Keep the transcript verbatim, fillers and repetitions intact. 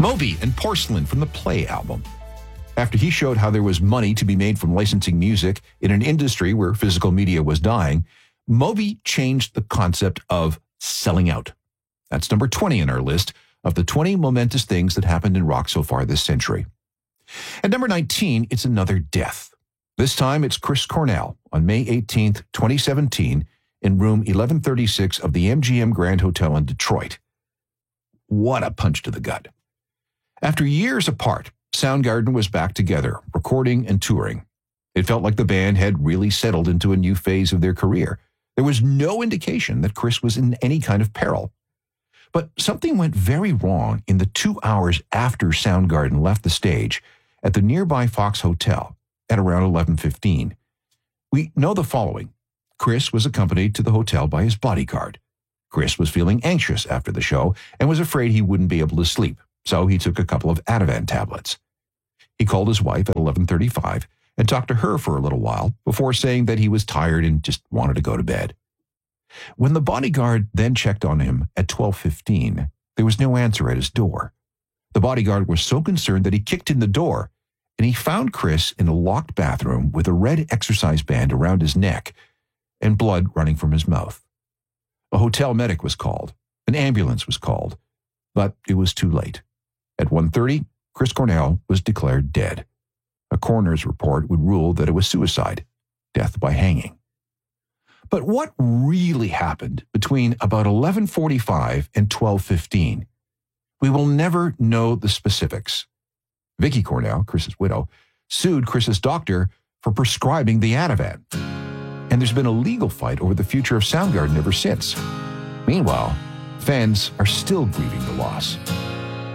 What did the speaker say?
Moby and Porcelain from the Play album. After he showed how there was money to be made from licensing music in an industry where physical media was dying, Moby changed the concept of selling out. That's number twenty in our list of the twenty momentous things that happened in rock so far this century. At number nineteen, it's another death. This time, it's Chris Cornell on May eighteenth, twenty seventeen, in room eleven thirty-six of the M G M Grand Hotel in Detroit. What a punch to the gut. After years apart, Soundgarden was back together, recording and touring. It felt like the band had really settled into a new phase of their career. There was no indication that Chris was in any kind of peril. But something went very wrong in the two hours after Soundgarden left the stage at the nearby Fox Hotel at around eleven fifteen. We know the following. Chris was accompanied to the hotel by his bodyguard. Chris was feeling anxious after the show and was afraid he wouldn't be able to sleep, so he took a couple of Ativan tablets. He called his wife at eleven thirty-five and talked to her for a little while before saying that he was tired and just wanted to go to bed. When the bodyguard then checked on him at twelve fifteen, there was no answer at his door. The bodyguard was so concerned that he kicked in the door, and he found Chris in a locked bathroom with a red exercise band around his neck and blood running from his mouth. A hotel medic was called. An ambulance was called. But it was too late. At one thirty, Chris Cornell was declared dead. A coroner's report would rule that it was suicide, death by hanging. But what really happened between about eleven forty-five and twelve fifteen? We will never know the specifics. Vicky Cornell, Chris's widow, sued Chris's doctor for prescribing the Ativan. And there's been a legal fight over the future of Soundgarden ever since. Meanwhile, fans are still grieving the loss.